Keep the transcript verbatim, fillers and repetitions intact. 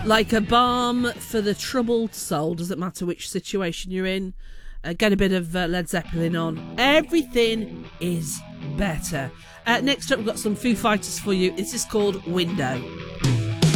Like a balm for the troubled soul. Doesn't matter which situation you're in. Uh, get a bit of uh, Led Zeppelin on. Everything is better. Uh, next up, we've got some Foo Fighters for you. This is called Window.